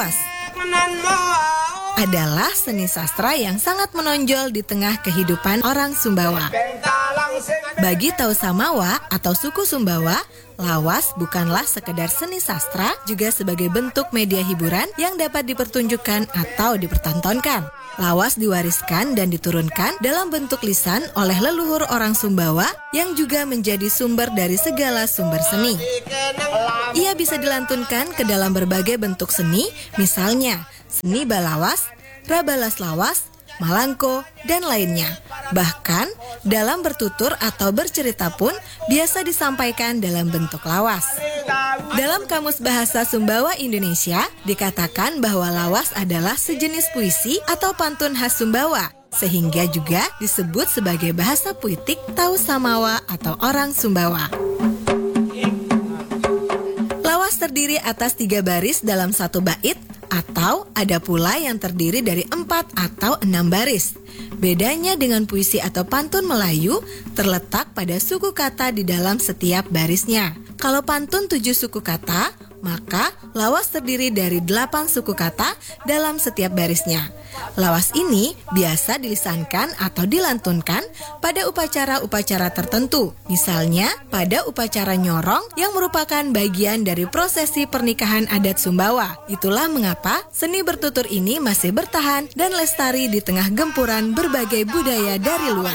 lawas adalah seni sastra yang sangat menonjol di tengah kehidupan orang Sumbawa. Bagi Tau Samawa atau suku Sumbawa, lawas bukanlah sekedar seni sastra, juga sebagai bentuk media hiburan yang dapat dipertunjukkan atau dipertontonkan. Lawas diwariskan dan diturunkan dalam bentuk lisan oleh leluhur orang Sumbawa yang juga menjadi sumber dari segala sumber seni. Ia bisa dilantunkan ke dalam berbagai bentuk seni, misalnya seni balawas, rabalas lawas, malangko, dan lainnya. Bahkan, dalam bertutur atau bercerita pun biasa disampaikan dalam bentuk lawas. Dalam Kamus Bahasa Sumbawa Indonesia, dikatakan bahwa lawas adalah sejenis puisi atau pantun khas Sumbawa, sehingga juga disebut sebagai bahasa puitik Tau Samawa atau orang Sumbawa. Lawas terdiri atas 3 baris dalam satu bait, atau ada pula yang terdiri dari 4 atau 6 baris. Bedanya dengan puisi atau pantun Melayu terletak pada suku kata di dalam setiap barisnya. Kalau pantun 7 suku kata, maka lawas terdiri dari 8 suku kata dalam setiap barisnya. Lawas ini biasa dilisankan atau dilantunkan pada upacara-upacara tertentu. Misalnya pada upacara nyorong yang merupakan bagian dari prosesi pernikahan adat Sumbawa. Itulah mengapa seni bertutur ini masih bertahan dan lestari di tengah gempuran berbagai budaya dari luar.